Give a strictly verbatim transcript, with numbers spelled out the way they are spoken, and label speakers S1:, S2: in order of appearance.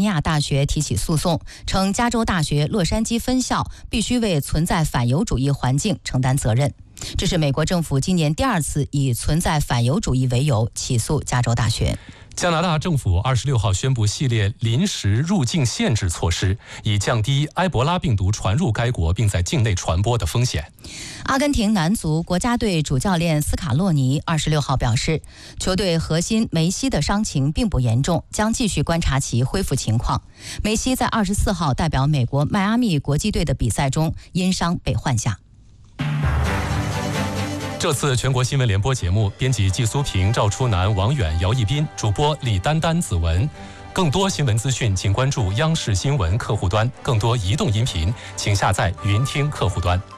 S1: 亚大学提起诉讼，称加州大学洛杉矶分校必须为存在反犹主义环境承担责任。这是美国政府今年第二次以存在反犹主义为由起诉加州大学。
S2: 加拿大政府二十六号宣布系列临时入境限制措施，以降低埃博拉病毒传入该国并在境内传播的风险。
S1: 阿根廷男足国家队主教练斯卡洛尼二十六号表示，球队核心梅西的伤情并不严重，将继续观察其恢复情况。梅西在二十四号代表美国迈阿密国际队的比赛中因伤被换下。
S2: 这次全国新闻联播节目，编辑季苏平、赵初南、王远、姚一斌，主播李丹丹、子文。更多新闻资讯，请关注央视新闻客户端；更多移动音频，请下载云听客户端。